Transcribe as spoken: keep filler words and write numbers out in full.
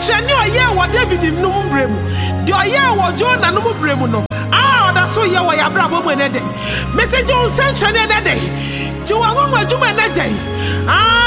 nsɛnkyerɛnne ɔyɛ wɔ David nnum brɛmu de ɔyɛ wɔ Jonah nnum brɛmu no ah ɔda so yɛ wɔ yɛabrabɔ mu ne de message nsɛnkyerɛnne ne de ti wɔn nwoma